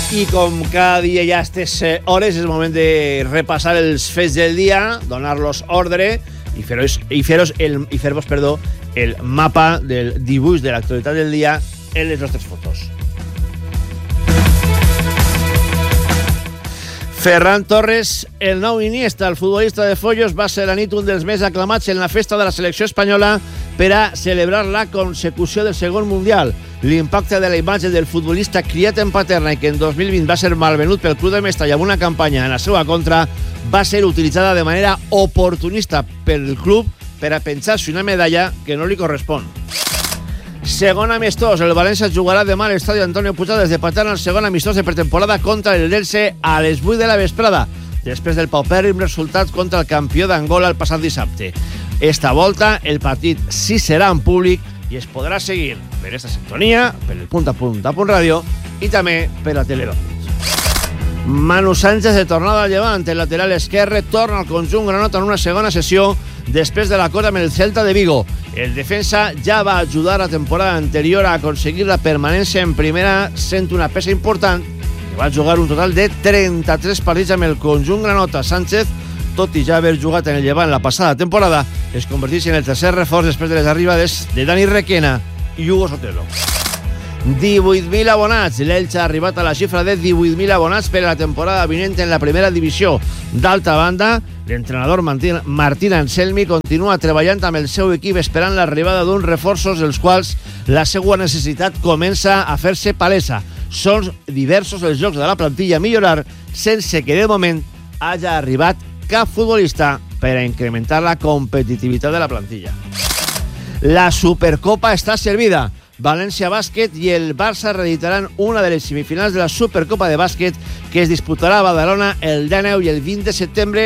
I com cada dia ja a aquestes hores és el moment de repassar els fets del dia, donar-los ordre i fer-vos el mapa del dibuix de l'actualitat del dia en les nostres fotos. Ferran Torres, el nou Iniesta, el futbolista de Follos, va ser la nit un dels més aclamats en la festa de la selecció espanyola per a celebrar la consecució del segon Mundial. L'impacte de la imatge del futbolista criat en Paterna i que en 2020 va ser malvenut pel club de Mestalla amb una campanya en la seva contra va ser utilitzada de manera oportunista pel club per a pensar-se una medalla que no li correspon. Segon amistós, el València jugarà demà a l'estadi Antonio Puigades de Paterna el segon amistós de pretemporada contra el Elche a les 8 de la vesprada, després del paupèrrim resultat contra el campió d'Angola el passat dissabte. Esta volta el partit sí serà en públic i es podrà seguir per esta sintonia, per el punt a punt ràdio i també per la Tele2. Manu Sánchez de tornada al Llevant, el lateral esquerre torna al conjunt granota en una segona sessió després de l'acord amb el Celta de Vigo. El defensa ja va ajudar la temporada anterior a aconseguir la permanència en primera sent una peça important que va jugar un total de 33 partits amb el conjunt granota. Sánchez, tot i ja haver jugat en el Llevant la passada temporada, es converteix en el tercer reforç després de les arribades de Dani Requena i Hugo Sotelo. 18.000 abonats. L'Elche ha arribat a la xifra de 18.000 abonats per a la temporada vinent en la primera divisió. D'altra banda, l'entrenador Martín Anselmi continua treballant amb el seu equip esperant l'arribada d'uns reforços els quals la seva necessitat comença a fer-se palesa. Són diversos els jocs de la plantilla a millorar sense que de moment hagi arribat cap futbolista per a incrementar la competitivitat de la plantilla. La Supercopa està servida. València Bàsquet i el Barça reeditaran una de les semifinals de la Supercopa de Bàsquet que es disputarà a Badalona el 19 i el 20 de setembre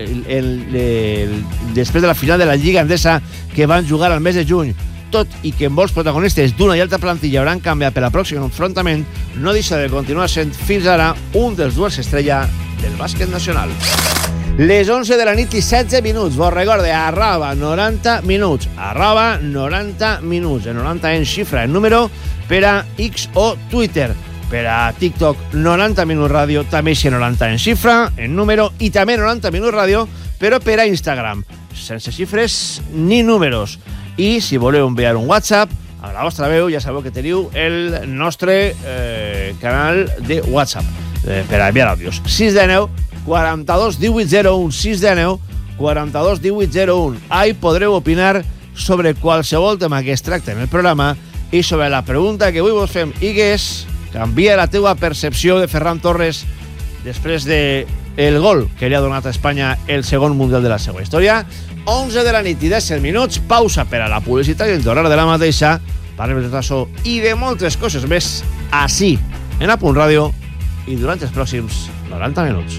després de la final de la Lliga Endesa que van jugar al mes de juny. Tot i que molts protagonistes d'una i altra plantilla hauran canviat per al pròxim enfrontament, no deixa de continuar sent fins ara un dels duels estrella del bàsquet nacional. Les 11 de la nit i 16 minuts. Vos recorde, @90 minuts. @90 minuts. En 90 en xifra, en número, per a X o Twitter. Per a TikTok, 90 minuts ràdio, també així 90 en xifra, en número, i també 90 minuts ràdio, però per a Instagram, sense xifres ni números. I si voleu enviar un WhatsApp, a la vostra veu, ja sabeu que teniu el nostre canal de WhatsApp per a enviar àudios. 619 42 1801, 619 42 1801. Ahí podreu opinar sobre qualsevol tema que es tracta en el programa i sobre la pregunta que avui vos fem i que és: canvia la teua percepció de Ferran Torres després del gol que li ha donat a Espanya el segon Mundial de la seva història? 11 de la nit i 10 minuts, pausa per a la publicitat i en tornar de la mateixa parlem de tot això i de moltes coses més així, en A Punt Ràdio i durant els pròxims 90 minuts.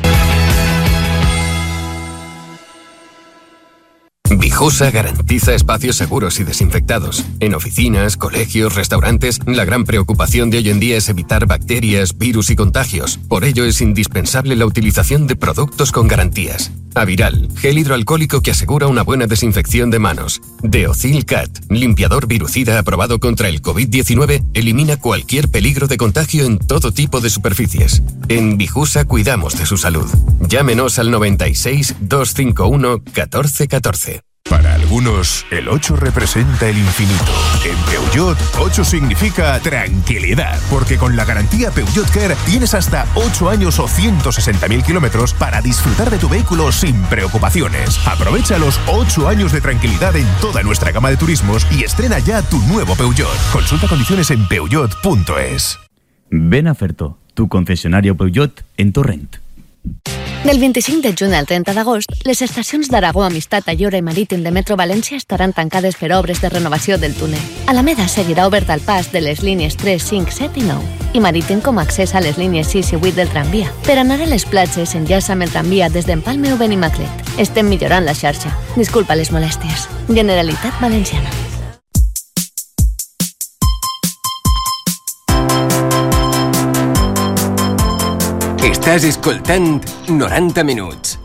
Vijosa garantiza espacios seguros y desinfectados. En oficinas, colegios, restaurantes, la gran preocupación de hoy en día es evitar bacterias, virus y contagios. Por ello es indispensable la utilización de productos con garantías. Aviral, gel hidroalcohólico que asegura una buena desinfección de manos. Deocil Cat, limpiador virucida aprobado contra el COVID-19, elimina cualquier peligro de contagio en todo tipo de superficies. En Vijusa cuidamos de su salud. Llámenos al 96 251 1414. Para algunos, el 8 representa el infinito. En Peugeot, 8 significa tranquilidad, porque con la garantía Peugeot Care tienes hasta 8 años o 160.000 kilómetros para disfrutar de tu vehículo sin preocupaciones. Aprovecha los 8 años de tranquilidad en toda nuestra gama de turismos y estrena ya tu nuevo Peugeot. Consulta condiciones en peugeot.es. Ven a Ferto, tu concesionario Peugeot en Torrent. Del 25 de juny al 30 d'agost, les estacions d'Aragó, Amistat, Ayora i Marítim de Metro València estaran tancades per obres de renovació del túnel. Alameda seguirà obert al pas de les línies 3, 5, 7 i 9 i Marítim com a accés a les línies 6 i 8 del tramvia. Per anar a les platges s'enllaça amb el tramvia des d'Empalme o Benimaclet. Estem millorant la xarxa. Disculpa les molèsties. Generalitat Valenciana. Estàs escoltant 90 minuts.